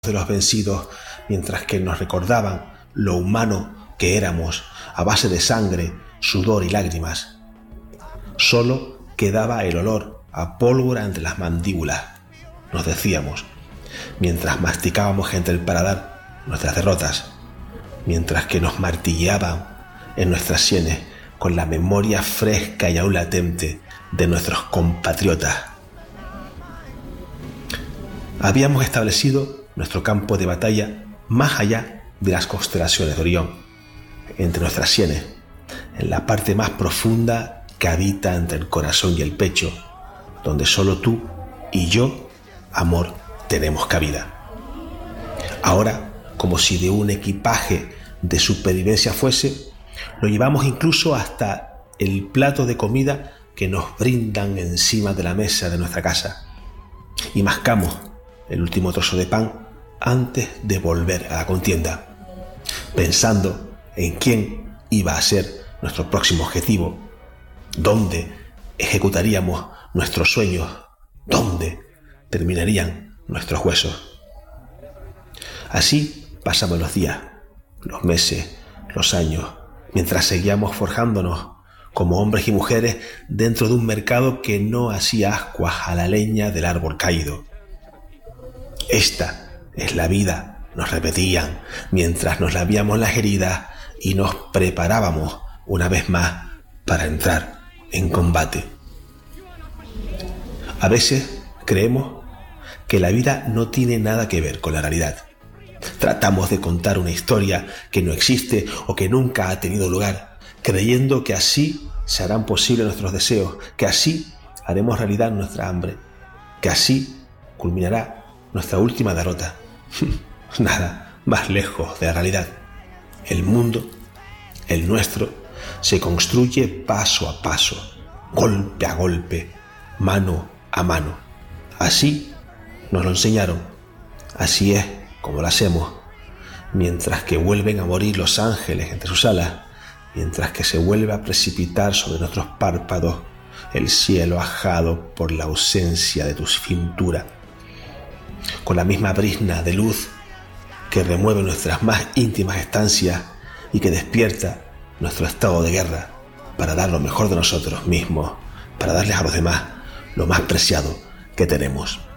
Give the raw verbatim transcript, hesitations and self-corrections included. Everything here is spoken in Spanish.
de los vencidos, mientras que nos recordaban lo humano que éramos a base de sangre, sudor y lágrimas. Solo quedaba el olor a pólvora entre las mandíbulas, nos decíamos, mientras masticábamos entre el paladar nuestras derrotas, mientras que nos martilleaban en nuestras sienes con la memoria fresca y aún latente de nuestros compatriotas. Habíamos establecido nuestro campo de batalla más allá de las constelaciones de Orión, entre nuestras sienes, en la parte más profunda que habita entre el corazón y el pecho, donde solo tú y yo, amor, tenemos cabida. Ahora, como si de un equipaje de supervivencia fuese, lo llevamos incluso hasta el plato de comida que nos brindan encima de la mesa de nuestra casa, y mascamos el último trozo de pan antes de volver a la contienda, pensando en quién iba a ser nuestro próximo objetivo, dónde ejecutaríamos nuestros sueños, dónde terminarían nuestros huesos. Así pasamos los días, los meses, los años, mientras seguíamos forjándonos como hombres y mujeres dentro de un mercado que no hacía ascuas a la leña del árbol caído. Esta es la vida, nos repetían, mientras nos lavíamos las heridas y nos preparábamos una vez más para entrar en combate. A veces creemos que la vida no tiene nada que ver con la realidad. Tratamos de contar una historia que no existe o que nunca ha tenido lugar, creyendo que así se harán posibles nuestros deseos, que así haremos realidad nuestra hambre, que así culminará nuestra última derrota. Nada más lejos de la realidad. El mundo, el nuestro, se construye paso a paso, golpe a golpe, mano a mano. Así nos lo enseñaron. Así es como lo hacemos, mientras que vuelven a morir los ángeles entre sus alas, mientras que se vuelve a precipitar sobre nuestros párpados el cielo ajado por la ausencia de tu cintura, con la misma brizna de luz que remueve nuestras más íntimas estancias y que despierta nuestro estado de guerra para dar lo mejor de nosotros mismos, para darles a los demás lo más preciado que tenemos.